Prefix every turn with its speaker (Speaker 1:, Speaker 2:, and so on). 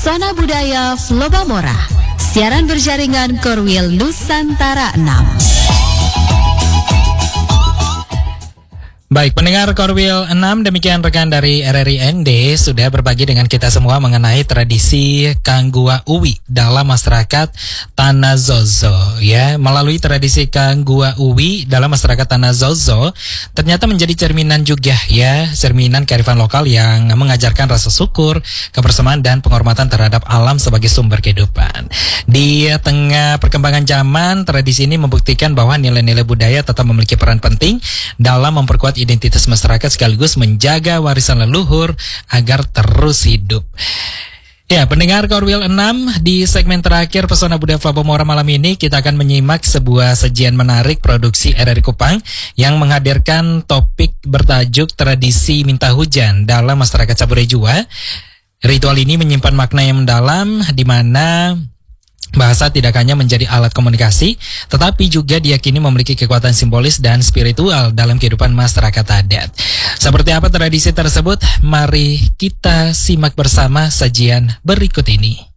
Speaker 1: Pesona Budaya Flobamora, siaran berjaringan Korwil Nusantara 6.
Speaker 2: Baik, pendengar Korwil 6, demikian rekan dari RRI ND sudah berbagi dengan kita semua mengenai tradisi Kanggua Uwi dalam masyarakat Tanah Zozo ya. Melalui tradisi Kanggua Uwi dalam masyarakat Tanah Zozo ternyata menjadi cerminan juga ya, cerminan kearifan lokal yang mengajarkan rasa syukur, kebersamaan dan penghormatan terhadap alam sebagai sumber kehidupan. Di tengah perkembangan zaman, tradisi ini membuktikan bahwa nilai-nilai budaya tetap memiliki peran penting dalam memperkuat identitas masyarakat sekaligus menjaga warisan leluhur agar terus hidup. Ya, pendengar Korwil 6, di segmen terakhir Pesona Budaya Flobamora malam ini kita akan menyimak sebuah sajian menarik produksi RRI Kupang yang menghadirkan topik bertajuk tradisi minta hujan dalam masyarakat Cabure Jua. Ritual ini menyimpan makna yang mendalam di mana bahasa tidak hanya menjadi alat komunikasi, tetapi juga diyakini memiliki kekuatan simbolis dan spiritual dalam kehidupan masyarakat adat. Seperti apa tradisi tersebut? Mari kita simak bersama sajian berikut ini.